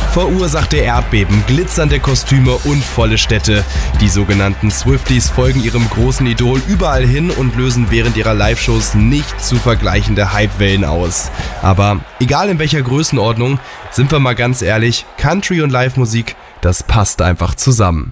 Verursachte Erdbeben, glitzernde Kostüme und volle Städte. Die sogenannten Swifties folgen ihrem großen Idol überall hin und lösen während ihrer Live-Shows nicht zu vergleichende Hypewellen aus. Aber egal in welcher Größenordnung, sind wir mal ganz ehrlich, Country und Live-Musik, das passt einfach zusammen.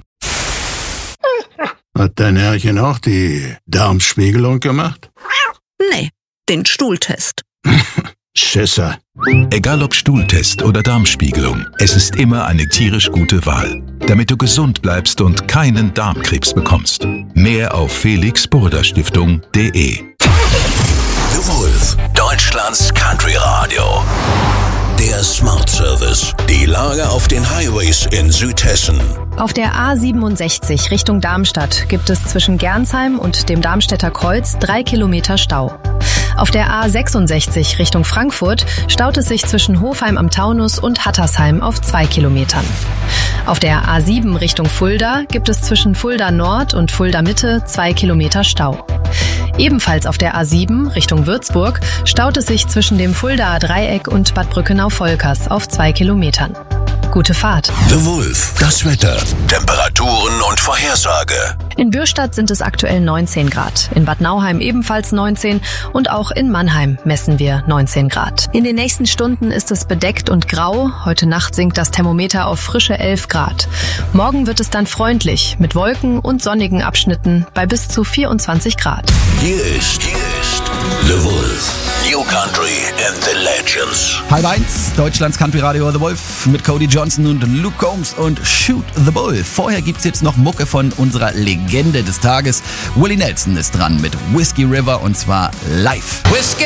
Hat dein Herrchen auch die Darmspiegelung gemacht? Nee, den Stuhltest. Schisser. Egal ob Stuhltest oder Darmspiegelung, es ist immer eine tierisch gute Wahl, damit du gesund bleibst und keinen Darmkrebs bekommst. Mehr auf felixburda-stiftung.de. The Wolf, Deutschlands Country Radio. Der Smart Service. Die Lage auf den Highways in Südhessen. Auf der A67 Richtung Darmstadt gibt es zwischen Gernsheim und dem Darmstädter Kreuz 3 Kilometer Stau. Auf der A66 Richtung Frankfurt staut es sich zwischen Hofheim am Taunus und Hattersheim auf 2 Kilometern. Auf der A7 Richtung Fulda gibt es zwischen Fulda Nord und Fulda Mitte 2 Kilometer Stau. Ebenfalls auf der A7 Richtung Würzburg staut es sich zwischen dem Fuldaer Dreieck und Bad Brückenau-Volkers auf 2 Kilometern. Gute Fahrt. The Wolf, das Wetter, Temperaturen und Vorhersage. In Bürstadt sind es aktuell 19 Grad, in Bad Nauheim ebenfalls 19 und auch in Mannheim messen wir 19 Grad. In den nächsten Stunden ist es bedeckt und grau, heute Nacht sinkt das Thermometer auf frische 11 Grad. Morgen wird es dann freundlich, mit Wolken und sonnigen Abschnitten bei bis zu 24 Grad. Hier ist The Wolf, New Country and the Legends. Halb 1, Deutschlands Country Radio The Wolf mit Cody Johnson und Luke Combs und Shoot the Bull. Vorher gibt's jetzt noch Mucke von unserer Legende des Tages. Willie Nelson ist dran mit Whiskey River und zwar live. Whiskey